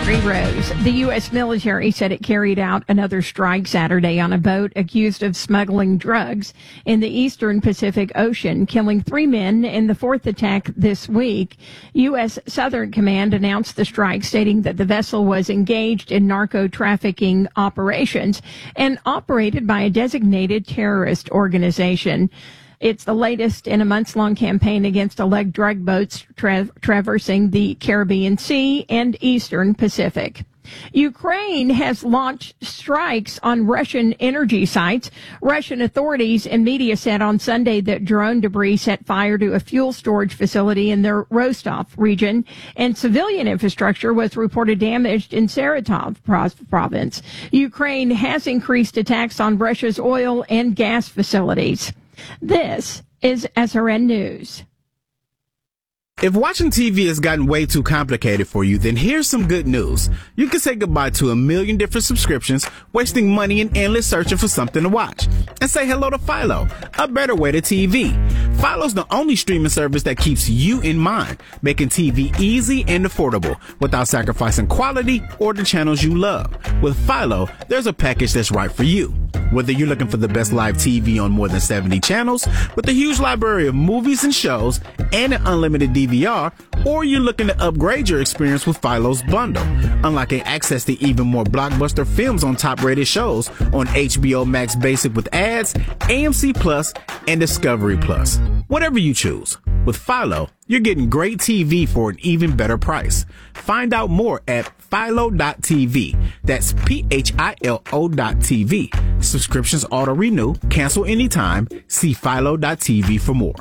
Three Rose. The U.S. military said it carried out another strike Saturday on a boat accused of smuggling drugs in the eastern Pacific Ocean, killing 3 men in the fourth attack this week. U.S. Southern Command announced the strike, stating that the vessel was engaged in narco-trafficking operations and operated by a designated terrorist organization. It's the latest in a months-long campaign against alleged drug boats traversing the Caribbean Sea and Eastern Pacific. Ukraine has launched strikes on Russian energy sites. Russian authorities and media said on Sunday that drone debris set fire to a fuel storage facility in their Rostov region, and civilian infrastructure was reported damaged in Saratov province. Ukraine has increased attacks on Russia's oil and gas facilities. This is SRN News. If watching TV has gotten way too complicated for you, then here's some good news. You can say goodbye to a million different subscriptions, wasting money and endless searching for something to watch. And say hello to Philo, a better way to TV. Philo's the only streaming service that keeps you in mind, making TV easy and affordable without sacrificing quality or the channels you love. With Philo, there's a package that's right for you. Whether you're looking for the best live TV on more than 70 channels, with a huge library of movies and shows, and an unlimited DVR, or you're looking to upgrade your experience with Philo's bundle, unlocking access to even more blockbuster films on top-rated shows on HBO Max Basic with ads, AMC Plus, and Discovery Plus. Whatever you choose. With Philo, you're getting great TV for an even better price. Find out more at Philo.tv. That's PHILO.tv. Subscriptions auto-renew. Cancel anytime. See Philo.tv for more.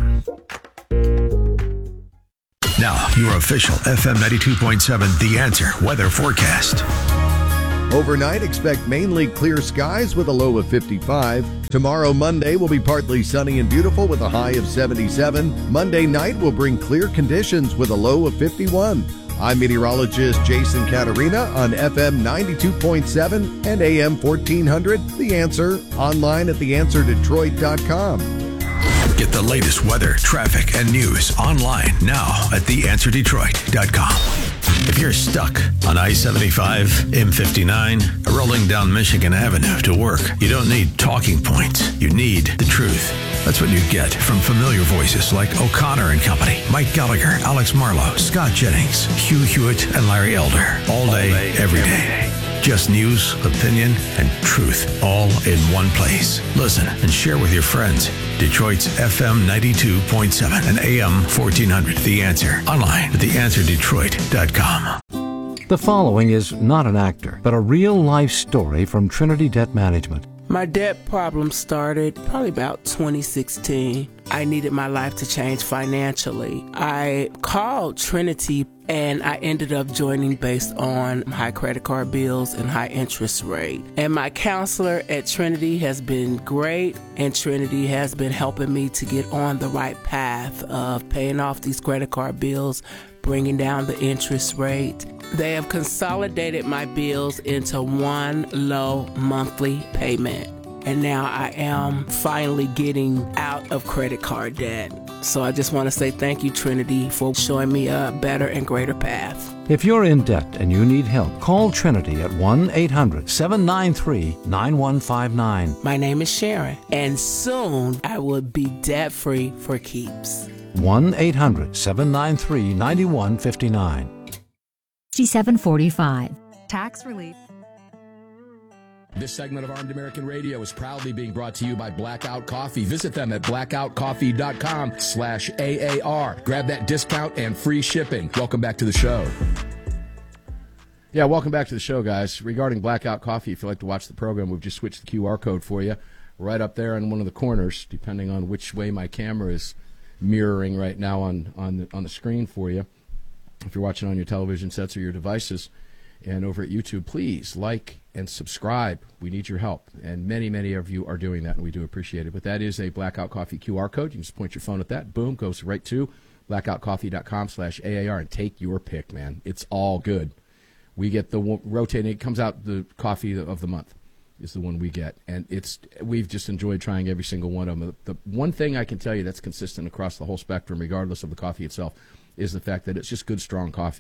Now, your official FM 92.7 The Answer weather forecast. Overnight, expect mainly clear skies with a low of 55. Tomorrow, Monday, will be partly sunny and beautiful with a high of 77. Monday night will bring clear conditions with a low of 51. I'm meteorologist Jason Caterina on FM 92.7 and AM 1400. The Answer, online at theanswerdetroit.com. Get the latest weather, traffic, and news online now at theanswerdetroit.com. If you're stuck on I-75, M59, rolling down Michigan Avenue to work, you don't need talking points. You need the truth. That's what you get from familiar voices like O'Connor and Company, Mike Gallagher, Alex Marlowe, Scott Jennings, Hugh Hewitt, and Larry Elder. All day, every day. Just news, opinion, and truth all in one place. Listen and share with your friends. Detroit's FM 92.7 and AM 1400. The Answer. Online at theanswerdetroit.com. The following is not an actor, but a real-life story from Trinity Debt Management. My debt problem started probably about 2016. I needed my life to change financially. I called Trinity and I ended up joining based on high credit card bills and high interest rate. And my counselor at Trinity has been great, and Trinity has been helping me to get on the right path of paying off these credit card bills, bringing down the interest rate. They have consolidated my bills into one low monthly payment. And now I am finally getting out of credit card debt. So I just want to say thank you, Trinity, for showing me a better and greater path. If you're in debt and you need help, call Trinity at 1-800-793-9159. My name is Sharon, and soon I will be debt-free for keeps. 1-800-793-9159. 6745. Tax relief. This segment of Armed American Radio is proudly being brought to you by Blackout Coffee. Visit them at blackoutcoffee.com/AAR. Grab that discount and free shipping. Welcome back to the show. Yeah, welcome back to the show, guys. Regarding Blackout Coffee, if you'd like to watch the program, we've just switched the QR code for you right up there in one of the corners, depending on which way my camera is mirroring right now on the screen for you. If you're watching on your television sets or your devices, and over at YouTube, please like and subscribe. We need your help, and many, many of you are doing that, and we do appreciate it. But that is a Blackout Coffee QR code. You can just point your phone at that. Boom, goes right to blackoutcoffee.com/AAR, and take your pick, man. It's all good. We get the rotating. It comes out, the coffee of the month is the one we get, and we've just enjoyed trying every single one of them. The one thing I can tell you that's consistent across the whole spectrum, regardless of the coffee itself, is the fact that it's just good, strong coffee.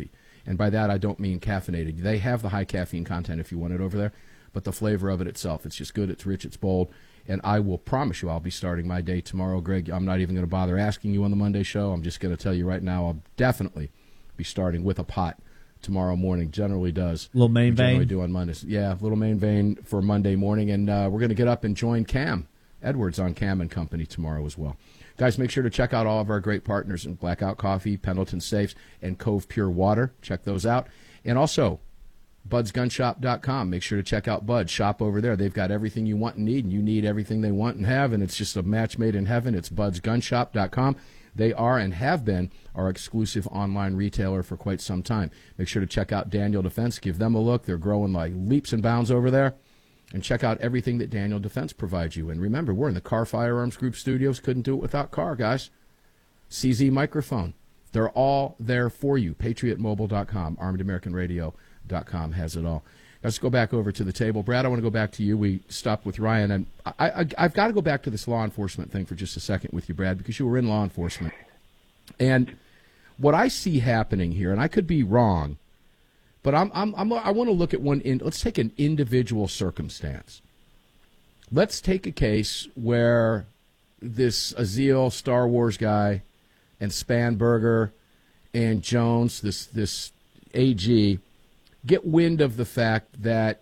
And by that, I don't mean caffeinated. They have the high caffeine content if you want it over there, but the flavor of it itself, it's just good, it's rich, it's bold. And I will promise you I'll be starting my day tomorrow, Greg. I'm not even going to bother asking you on the Monday show. I'm just going to tell you right now I'll definitely be starting with a pot tomorrow morning. Generally does. Little main vein? Generally do on Mondays. Yeah, little main vein for Monday morning. And we're going to get up and join Cam Edwards on Cam & Company tomorrow as well. Guys, make sure to check out all of our great partners in Blackout Coffee, Pendleton Safes, and Cove Pure Water. Check those out. And also, BudsGunShop.com. Make sure to check out Bud. Shop over there. They've got everything you want and need, and you need everything they want and have, and it's just a match made in heaven. It's BudsGunShop.com. They are and have been our exclusive online retailer for quite some time. Make sure to check out Daniel Defense. Give them a look. They're growing like leaps and bounds over there. And check out everything that Daniel Defense provides you. And remember, we're in the Carr Firearms Group studios. Couldn't do it without Carr, guys. CZ Microphone. They're all there for you. PatriotMobile.com, ArmedAmericanRadio.com has it all. Let's go back over to the table. Brad, I want to go back to you. We stopped with Ryan. And I've got to go back to this law enforcement thing for just a second with you, Brad, because you were in law enforcement. And what I see happening here, and I could be wrong, but I want to look at let's take an individual circumstance. Let's take a case where this Aziel Star Wars guy and Spanberger and Jones, this AG, get wind of the fact that,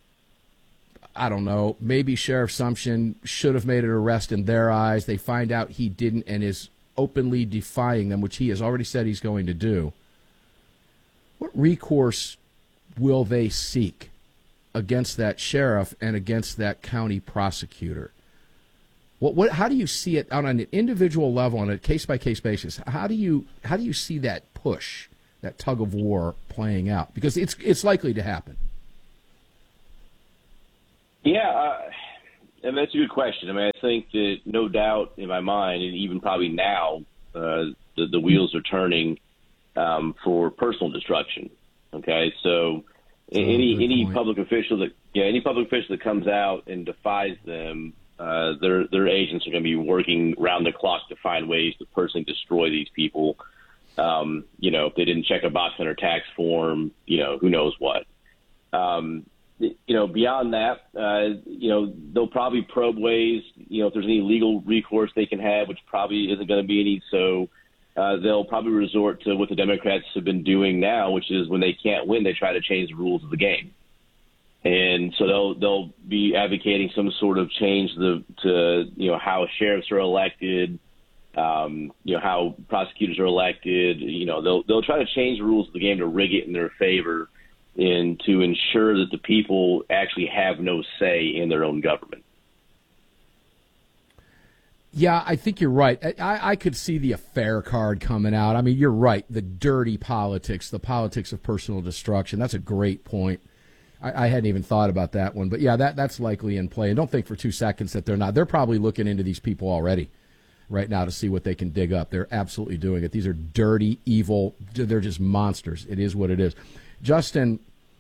I don't know, maybe Sheriff Sumption should have made an arrest in their eyes. They find out he didn't and is openly defying them, which he has already said he's going to do. What recourse will they seek against that sheriff and against that county prosecutor? How do you see it on an individual level, on a case-by-case basis? How do you see that push, that tug of war playing out? Because it's likely to happen. Yeah, and that's a good question. I mean, I think that no doubt in my mind, and even probably now, the wheels are turning for personal destruction. Okay, so any public official that comes out and defies them, their agents are going to be working round the clock to find ways to personally destroy these people. If they didn't check a box on their tax form, who knows what. Beyond that, they'll probably probe ways, if there's any legal recourse they can have, which probably isn't going to be any. So they'll probably resort to what the Democrats have been doing now, which is when they can't win, they try to change the rules of the game. And so they'll be advocating some sort of change to how sheriffs are elected, how prosecutors are elected. They'll try to change the rules of the game to rig it in their favor and to ensure that the people actually have no say in their own government. Yeah, I think you're right. I could see the affair card coming out. I mean, you're right. The dirty politics, the politics of personal destruction. That's a great point. I hadn't even thought about that one. But, yeah, that's likely in play. And don't think for 2 seconds that they're not. They're probably looking into these people already right now to see what they can dig up. They're absolutely doing it. These are dirty, evil. They're just monsters. It is what it is. Justin,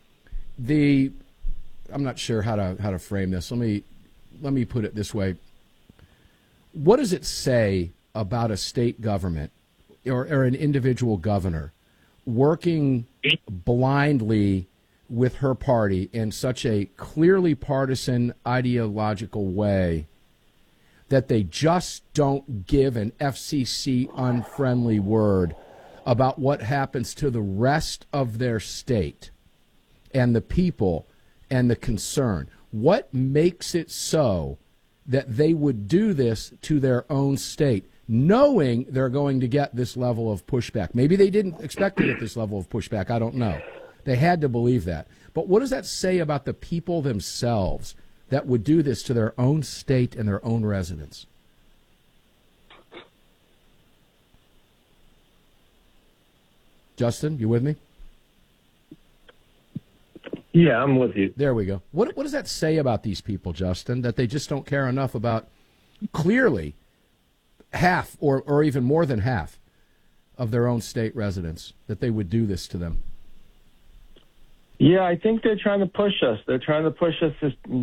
I'm not sure how to frame this. Let me put it this way. What does it say about a state government or an individual governor working blindly with her party in such a clearly partisan ideological way that they just don't give an FCC unfriendly word about what happens to the rest of their state and the people and the concern? What makes it so that they would do this to their own state, knowing they're going to get this level of pushback? Maybe they didn't expect to get this level of pushback. I don't know. They had to believe that. But what does that say about the people themselves that would do this to their own state and their own residents? Justin, you with me? Yeah, I'm with you. There we go. What does that say about these people, Justin, that they just don't care enough about clearly half or even more than half of their own state residents, that they would do this to them? Yeah, I think they're trying to push us. They're trying to push us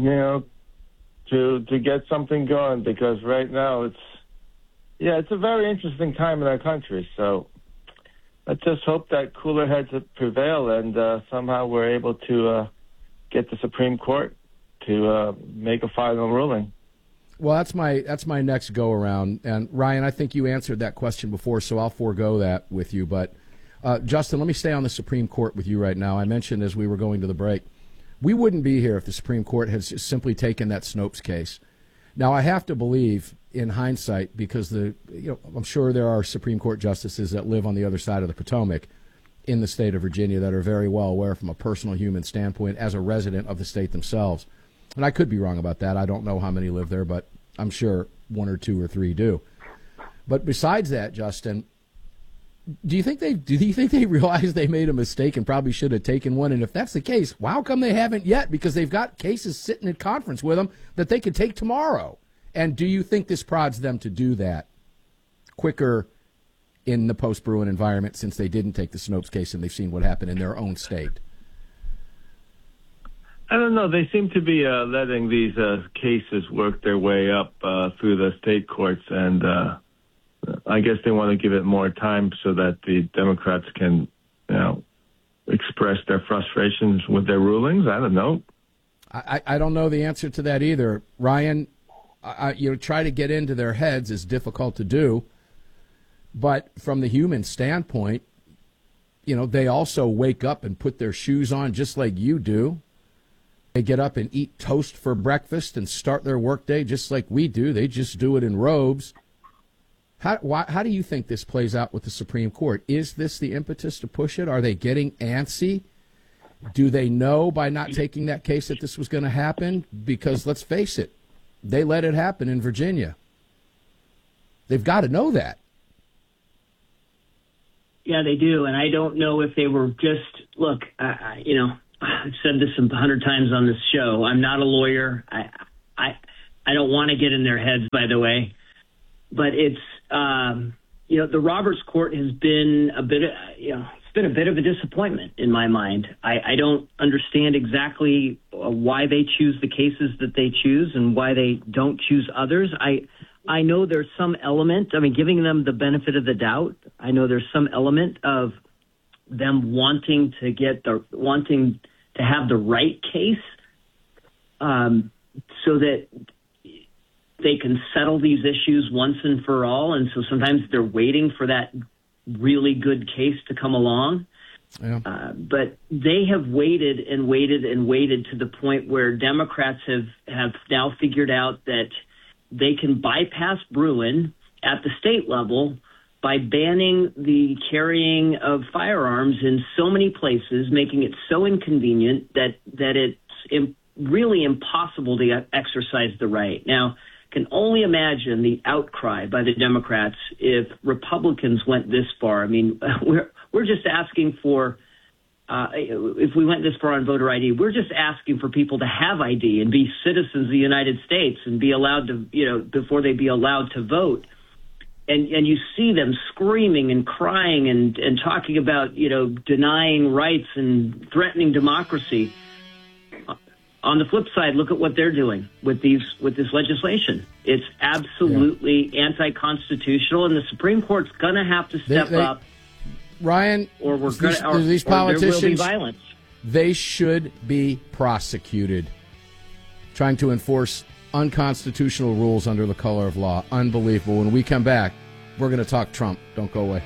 to get something going, because right now it's a very interesting time in our country. So let's just hope that cooler heads prevail and somehow we're able to get the Supreme Court to make a final ruling. Well, that's my next go around. And Ryan, I think you answered that question before, so I'll forego that with you. But Justin, let me stay on the Supreme Court with you right now. I mentioned as we were going to the break, we wouldn't be here if the Supreme Court had simply taken that Snopes case. Now, I have to believe in hindsight, because I'm sure there are Supreme Court justices that live on the other side of the Potomac in the state of Virginia that are very well aware from a personal human standpoint as a resident of the state themselves. And I could be wrong about that. I don't know how many live there, but I'm sure 1 or 2 or 3 do. But besides that, Justin, do you think they realize they made a mistake and probably should have taken one? And if that's the case, how come they haven't yet? Because they've got cases sitting at conference with them that they could take tomorrow. And do you think this prods them to do that quicker in the post-Bruen environment, since they didn't take the Snopes case and they've seen what happened in their own state? I don't know. They seem to be letting these cases work their way up through the state courts, and I guess they want to give it more time so that the Democrats can, express their frustrations with their rulings. I don't know. I don't know the answer to that either. Ryan, try to get into their heads is difficult to do, but from the human standpoint, they also wake up and put their shoes on just like you do. They get up and eat toast for breakfast and start their workday just like we do. They just do it in robes. How do you think this plays out with the Supreme Court? Is this the impetus to push it? Are they getting antsy? Do they know by not taking that case that this was going to happen? Because let's face it, they let it happen in Virginia. They've got to know that. Yeah, they do. And I don't know if they were just, look, I've said this 100 times on this show. I'm not a lawyer. I don't want to get in their heads, by the way. But it's, the Roberts Court has been it's been a bit of a disappointment in my mind. I don't understand exactly why they choose the cases that they choose and why they don't choose others. I know there's some element, giving them the benefit of the doubt, I know there's some element of them wanting to have the right case so that they can settle these issues once and for all. And so sometimes they're waiting for that really good case to come along. Yeah. But they have waited and waited and waited to the point where Democrats have now figured out that they can bypass Bruen at the state level by banning the carrying of firearms in so many places, making it so inconvenient that it's really impossible to exercise the right. Now, can only imagine the outcry by the Democrats if Republicans went this far. We're just asking for, if we went this far on voter ID, we're just asking for people to have ID and be citizens of the United States and be allowed to, before they be allowed to vote. And you see them screaming and crying and talking about, denying rights and threatening democracy. On the flip side, look at what they're doing with this legislation. It's absolutely anti-constitutional, and the Supreme Court's going to have to step up. Ryan, or these politicians, there will be violence. They should be prosecuted, trying to enforce unconstitutional rules under the color of law. Unbelievable. When we come back, we're going to talk Trump. Don't go away.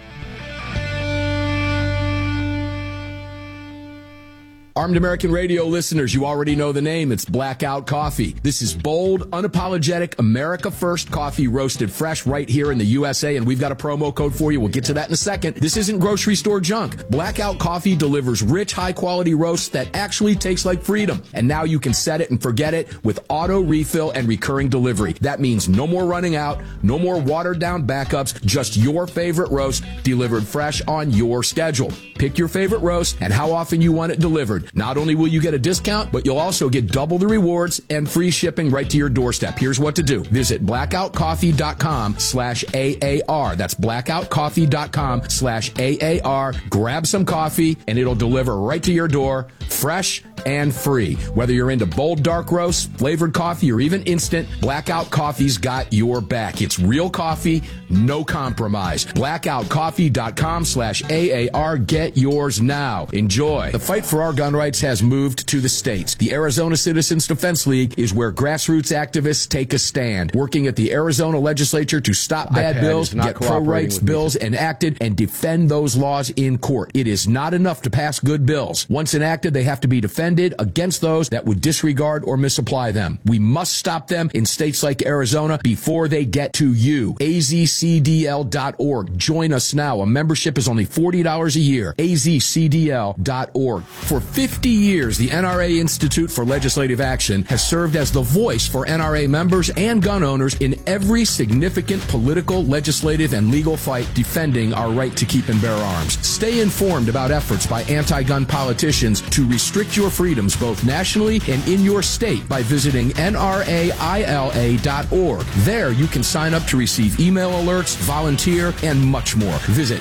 Armed American Radio listeners, you already know the name. It's Blackout Coffee. This is bold, unapologetic, America First coffee roasted fresh right here in the USA, and we've got a promo code for you. We'll get to that in a second. This isn't grocery store junk. Blackout Coffee delivers rich, high-quality roasts that actually taste like freedom. And now you can set it and forget it with auto refill and recurring delivery. That means no more running out, no more watered-down backups, just your favorite roast delivered fresh on your schedule. Pick your favorite roast and how often you want it delivered. Not only will you get a discount, but you'll also get double the rewards and free shipping right to your doorstep. Here's what to do. Visit blackoutcoffee.com/AAR. That's blackoutcoffee.com/AAR. Grab some coffee and it'll deliver right to your door fresh and free. Whether you're into bold dark roast, flavored coffee, or even instant, Blackout Coffee's got your back. It's real coffee, no compromise. Blackoutcoffee.com/AAR. Get yours now. Enjoy. The fight for our gun rights has moved to the states. The Arizona Citizens Defense League is where grassroots activists take a stand, working at the Arizona legislature to stop bad bills, get pro-rights bills enacted, and defend those laws in court. It is not enough to pass good bills. Once enacted, they have to be defended against those that would disregard or misapply them. We must stop them in states like Arizona before they get to you. AZCDL.org. Join us now. A membership is only $40 a year. AZCDL.org. For 50 years, the NRA Institute for Legislative Action has served as the voice for NRA members and gun owners in every significant political, legislative, and legal fight defending our right to keep and bear arms. Stay informed about efforts by anti-gun politicians to restrict your freedoms both nationally and in your state by visiting NRAILA.org. There you can sign up to receive email alerts, volunteer, and much more. Visit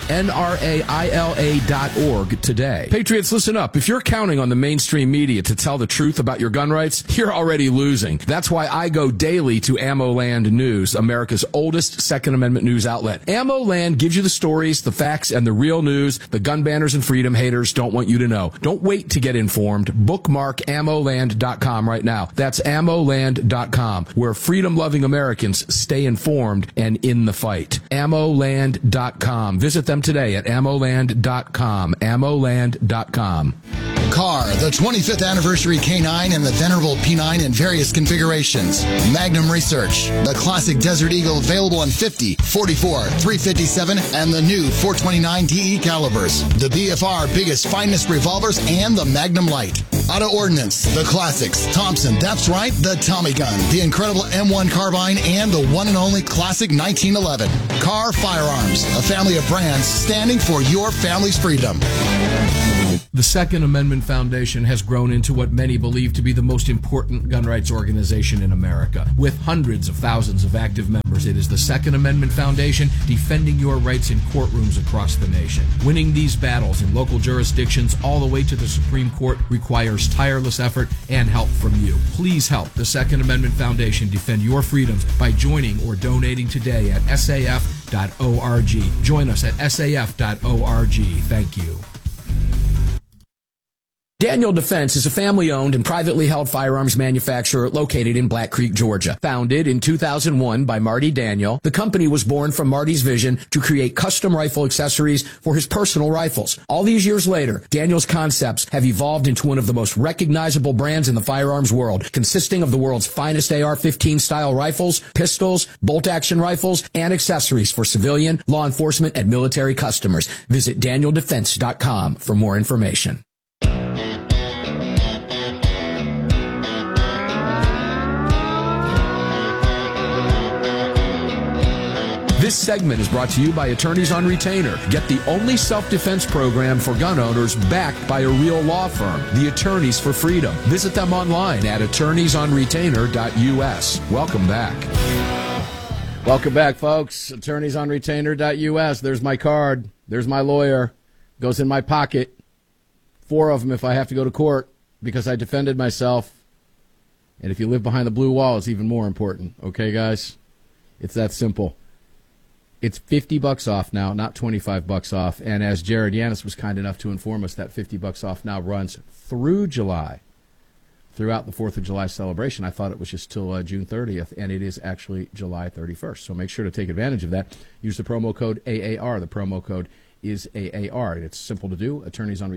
NRAILA.org today. Patriots, listen up. If you're counting on the mainstream media to tell the truth about your gun rights, you're already losing. That's why I go daily to AmmoLand News, America's oldest Second Amendment news outlet. AmmoLand gives you the stories, the facts, and the real news the gun banners and freedom haters don't want you to know. Don't wait to get informed. Bookmark AmmoLand.com right now. That's AmmoLand.com, where freedom-loving Americans stay informed and in the fight. AmmoLand.com. Visit them today at AmmoLand.com. AmmoLand.com. Car, the 25th anniversary K9 and the venerable P9 in various configurations. Magnum Research, the classic Desert Eagle available in 50, 44, 357, and the new 429 DE calibers. The BFR biggest finest revolvers and the Magnum Light. Auto Ordnance, the classics. Thompson, that's right, the Tommy gun, the incredible M1 carbine, and the one and only classic 1911. Car Firearms, a family of brands standing for your family's freedom. The Second Amendment Foundation has grown into what many believe to be the most important gun rights organization in America. With hundreds of thousands of active members, it is the Second Amendment Foundation defending your rights in courtrooms across the nation. Winning these battles in local jurisdictions all the way to the Supreme Court requires tireless effort and help from you. Please help the Second Amendment Foundation defend your freedoms by joining or donating today at saf.org. Join us at saf.org. Thank you. Daniel Defense is a family-owned and privately held firearms manufacturer located in Black Creek, Georgia. Founded in 2001 by Marty Daniel, the company was born from Marty's vision to create custom rifle accessories for his personal rifles. All these years later, Daniel's concepts have evolved into one of the most recognizable brands in the firearms world, consisting of the world's finest AR-15 style rifles, pistols, bolt-action rifles, and accessories for civilian, law enforcement, and military customers. Visit DanielDefense.com for more information. This segment is brought to you by Attorneys on Retainer. Get the only self-defense program for gun owners backed by a real law firm, the Attorneys for Freedom. Visit them online at attorneysonretainer.us. Welcome back. Welcome back, folks. Attorneysonretainer.us. There's my card. There's my lawyer. Goes in my pocket. 4 of them if I have to go to court because I defended myself. And if you live behind the blue wall, it's even more important. Okay, guys? It's that simple. It's $50 off now, not $25 off. And as Jared Yanis was kind enough to inform us, that $50 off now runs through July, throughout the 4th of July celebration. I thought it was just till June 30th, and it is actually July 31st. So make sure to take advantage of that. Use the promo code AAR. The promo code is AAR. It's simple to do.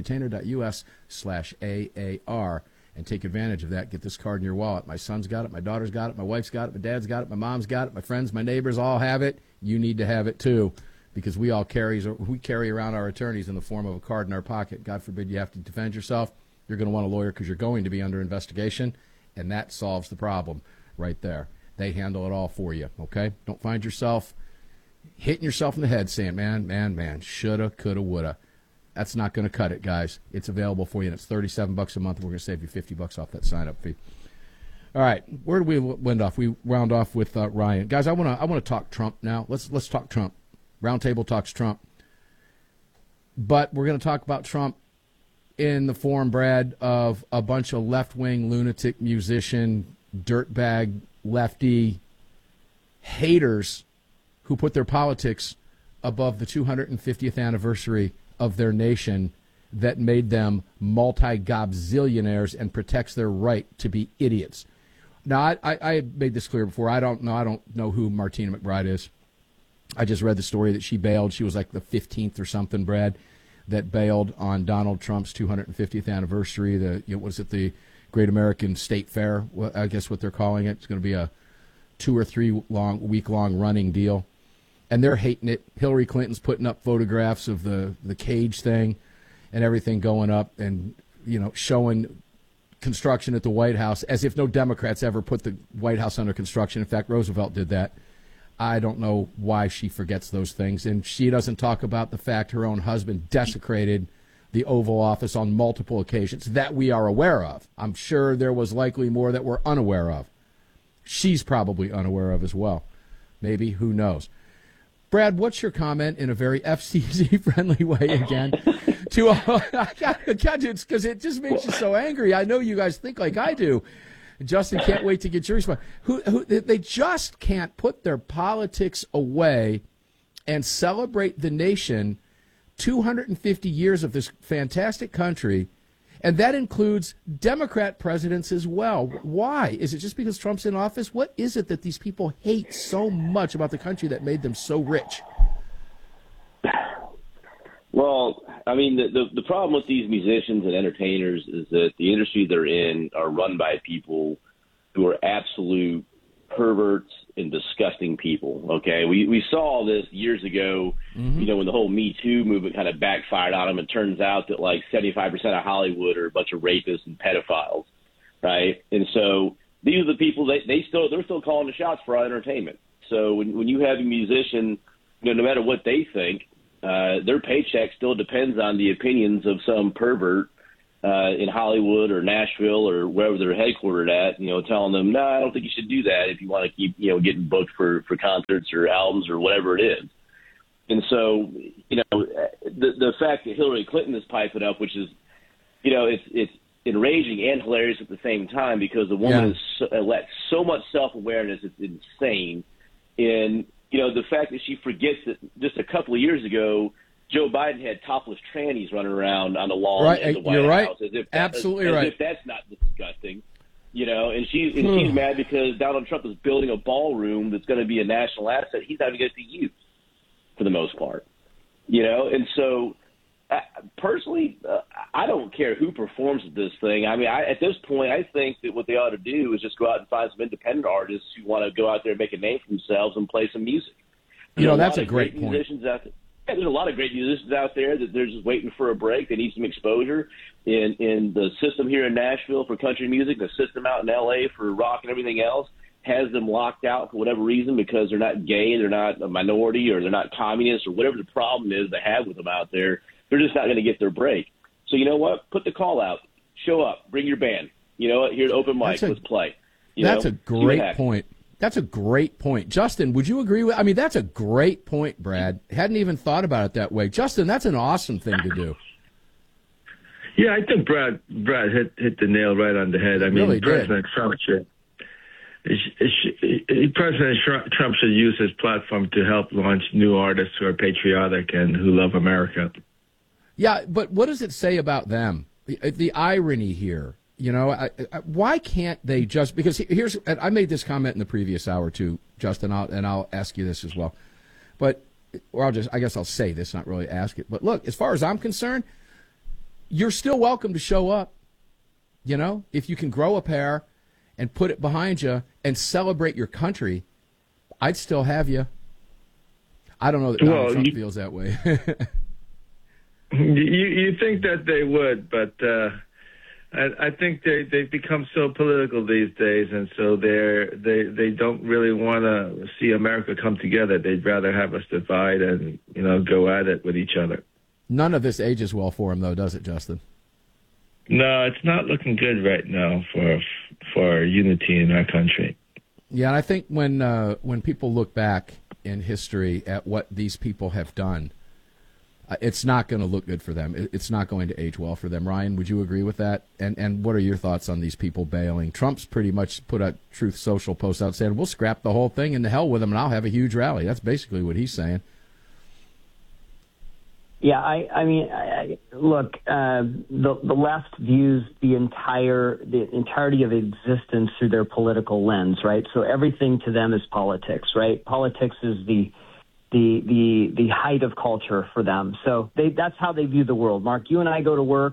attorneysonretainer.us/AAR. And take advantage of that. Get this card in your wallet. My son's got it. My daughter's got it. My wife's got it. My dad's got it. My mom's got it. My friends, my neighbors all have it. You need to have it too, because we carry around our attorneys in the form of a card in our pocket. God forbid you have to defend yourself. You're going to want a lawyer because you're going to be under investigation, and that solves the problem right there. They handle it all for you, okay? Don't find yourself hitting yourself in the head saying, man, shoulda, coulda, woulda. That's not going to cut it, guys. It's available for you, and it's $37 a month. We're going to save you $50 off that sign-up fee. All right, where do we wind off? We round off with Ryan. Guys, I want to talk Trump now. Let's talk Trump. Roundtable talks Trump. But we're going to talk about Trump in the form, Brad, of a bunch of left-wing lunatic musician, dirtbag, lefty haters who put their politics above the 250th anniversary of their nation that made them multi-gobzillionaires and protects their right to be idiots. Now, I made this clear before. I don't know who Martina McBride is. I just read the story that she bailed. She was like the 15th or something, Brad, that bailed on Donald Trump's 250th anniversary. The Great American State Fair, I guess what they're calling it. It's going to be a 2 or 3 week-long running deal. And they're hating it. Hillary Clinton's putting up photographs of the cage thing and everything going up and, showing construction at the White House as if no Democrats ever put the White House under construction. In fact, Roosevelt did that. I don't know why she forgets those things. And she doesn't talk about the fact her own husband desecrated the Oval Office on multiple occasions that we are aware of. I'm sure there was likely more that we're unaware of. She's probably unaware of as well. Maybe, who knows? Brad, what's your comment in a very FCC-friendly way again? Because it just makes you so angry. I know you guys think like I do. Justin, can't wait to get your response. They just can't put their politics away and celebrate the nation, 250 years of this fantastic country, and that includes Democrat presidents as well. Why? Is it just because Trump's in office? What is it that these people hate so much about the country that made them so rich? Well, I mean, the problem with these musicians and entertainers is that the industry they're in are run by people who are absolute perverts and disgusting people, okay? We saw this years ago, when the whole Me Too movement kind of backfired on them. It turns out that like 75% of Hollywood are a bunch of rapists and pedophiles, right? And so these are the people they're still calling the shots for our entertainment. So when you have a musician, no matter what they think, their paycheck still depends on the opinions of some pervert in Hollywood or Nashville or wherever they're headquartered at, telling them, no, I don't think you should do that if you want to keep, getting booked for concerts or albums or whatever it is. And so, the fact that Hillary Clinton is piping up, which is, it's enraging and hilarious at the same time because the woman has lacks so much self-awareness, it's insane. And, the fact that she forgets that just a couple of years ago, Joe Biden had topless trannies running around on the lawn at the White House. As if Absolutely as right. if that's not disgusting, and she's mad because Donald Trump is building a ballroom that's going to be a national asset. He's not even going to use for the most part, And so, personally, I don't care who performs at this thing. I mean, at this point, I think that what they ought to do is just go out and find some independent artists who want to go out there and make a name for themselves and play some music. That's a great point. Musicians out there. Yeah, there's a lot of great musicians out there that they're just waiting for a break. They need some exposure in the system here in Nashville for country music, the system out in L.A. for rock and everything else has them locked out for whatever reason because they're not gay, they're not a minority, or they're not communists, or whatever the problem is they have with them out there. They're just not going to get their break. So you know what? Put the call out. Show up. Bring your band. You know what? Here's open mic. Let's play. That's a great point. That's a great point. Justin, would you agree with? I mean, that's a great point, Brad. Hadn't even thought about it that way. Justin, that's an awesome thing to do. Yeah, I think Brad hit the nail right on the head. I mean, really President Trump should use his platform to help launch new artists who are patriotic and who love America. Yeah, but what does it say about them? The irony here. Why can't they just, because I made this comment in the previous hour too, Justin, and I'll ask you this as well. I guess I'll say this, not really ask it. But look, as far as I'm concerned, you're still welcome to show up. If you can grow a pair and put it behind you and celebrate your country, I'd still have you. I don't know that Donald Trump feels that way. You think that they would, but I think they've become so political these days, and so they don't really want to see America come together. They'd rather have us divide and go at it with each other. None of this ages well for him, though, does it, Justin? No, it's not looking good right now for unity in our country. Yeah, and I think when people look back in history at what these people have done, it's not going to look good for them. It's not going to age well for them. Ryan, would you agree with that? And what are your thoughts on these people bailing? Trump's pretty much put a Truth Social post out saying, we'll scrap the whole thing and to hell with them, and I'll have a huge rally. That's basically what he's saying. Yeah, I mean, look, the left views the entirety of existence through their political lens, right? So everything to them is politics, right? Politics is the height of culture for them. So that's how they view the world. Mark, you and I go to work.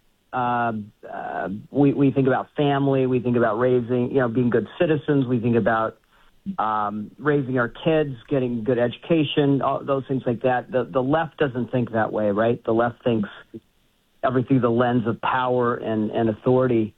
We think about family. We think about raising, being good citizens. We think about raising our kids, getting good education, all those things like that. The left doesn't think that way, right? The left thinks everything through the lens of power and authority.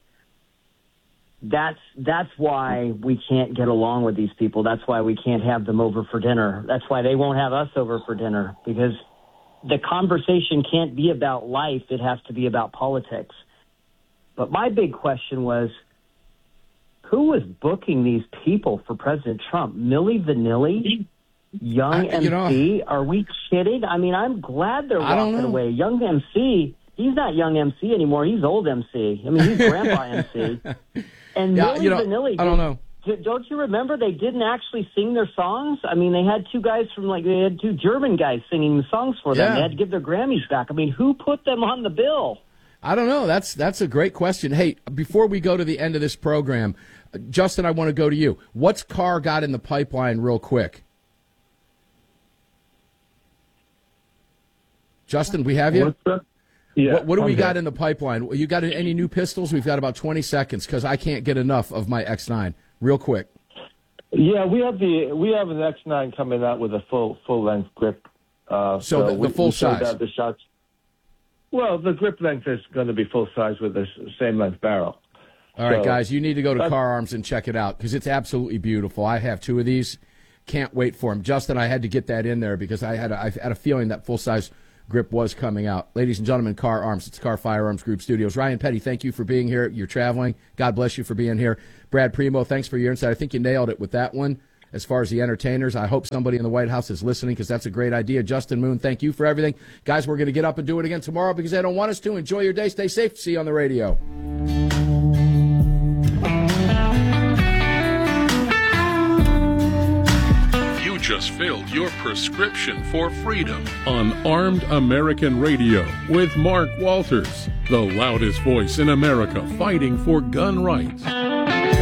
That's why we can't get along with these people. That's why we can't have them over for dinner. That's why they won't have us over for dinner, because the conversation can't be about life. It has to be about politics. But my big question was, who was booking these people for President Trump? Milli Vanilli? Young MC? Are we kidding? I mean, I'm glad they're walking away. Young MC, he's not young MC anymore. He's old MC. I mean, he's grandpa MC. And Milli Vanilli, I don't know. Don't you remember they didn't actually sing their songs? I mean, they had they had two German guys singing the songs for them. Yeah. They had to give their Grammys back. I mean, who put them on the bill? I don't know. That's a great question. Hey, before we go to the end of this program, Justin, I want to go to you. What's Carr got in the pipeline real quick? Justin, we have you? Yeah, what do we got in the pipeline? You got any new pistols? We've got about 20 seconds because I can't get enough of my X9. Real quick. Yeah, we have an X9 coming out with a full length grip. So the full size. The shots. Well, the grip length is going to be full size with the same length barrel. All right, guys, you need to go to Carr Arms and check it out because it's absolutely beautiful. I have two of these. Can't wait for them. Justin, I had to get that in there because I had a feeling that full size grip was coming out. Ladies and gentlemen, Carr Arms. It's Carr Firearms Group Studios. Ryan Petty, thank you for being here. You're traveling. God bless you for being here. Brad Primo, thanks for your insight. I think you nailed it with that one. As far as the entertainers, I hope somebody in the White House is listening because that's a great idea. Justin Moon, thank you for everything. Guys, we're going to get up and do it again tomorrow because they don't want us to. Enjoy your day. Stay safe. See you on the radio. You just filled your prescription for freedom on Armed American Radio with Mark Walters, the loudest voice in America fighting for gun rights.